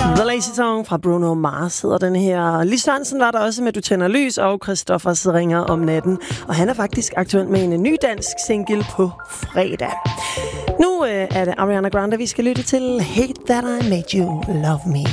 The Lazy Song fra Bruno Mars hedder den her. Lis Sørensen var der også med Du Tænder Lys, og Christoffers Ringer om natten. Og han er faktisk aktuel med en ny dansk single på fredag. Nu er det Ariana Grande, vi skal lytte til. Hate That I Made You Love Me.